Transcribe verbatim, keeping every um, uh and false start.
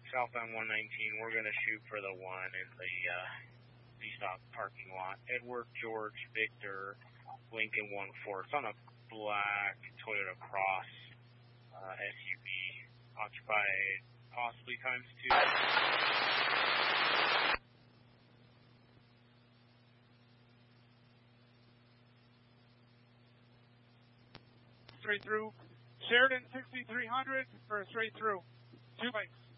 southbound one nineteen, we're going to shoot for the one in the uh, V-stop parking lot. Edward George Victor Lincoln one four. It's on a black Toyota Cross uh, S U V, occupied possibly times two. Straight through. Sheridan sixty-three hundred for a straight through. Two bikes.